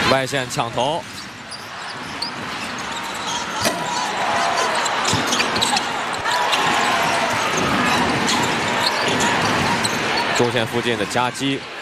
外线抢投，中线附近的夹击。